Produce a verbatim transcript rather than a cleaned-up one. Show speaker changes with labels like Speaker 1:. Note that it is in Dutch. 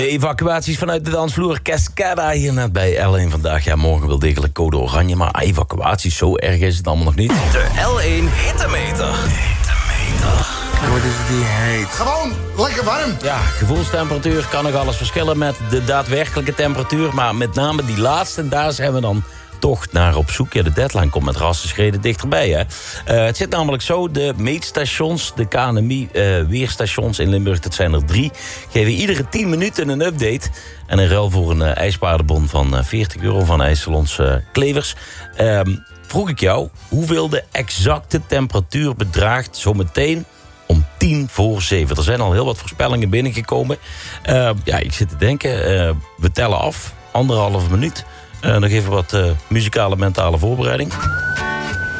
Speaker 1: De evacuaties vanuit de dansvloer Cascada hier net bij L één vandaag. Ja, morgen wel degelijk code oranje, maar evacuaties, zo erg is het allemaal nog niet.
Speaker 2: De L één hittemeter. Hittemeter.
Speaker 3: Wat is die heet?
Speaker 4: Gewoon lekker warm.
Speaker 1: Ja, gevoelstemperatuur kan nog alles verschillen met de daadwerkelijke temperatuur. Maar met name die laatste, daar zijn we dan toch naar op zoek. Ja, de deadline komt met rassenschreden dichterbij. Hè? Uh, het zit namelijk zo, de meetstations, de K N M I-weerstations uh, in Limburg, dat zijn er drie, geven iedere tien minuten een update. En in ruil voor een uh, ijspaardenbon van uh, veertig euro van IJsselons uh, Klevers. Uh, vroeg ik jou, hoeveel de exacte temperatuur bedraagt zometeen om tien voor zeven. Er zijn al heel wat voorspellingen binnengekomen. Uh, ja, ik zit te denken, uh, we tellen af, anderhalve minuut. Uh, nog even wat uh, muzikale mentale voorbereiding.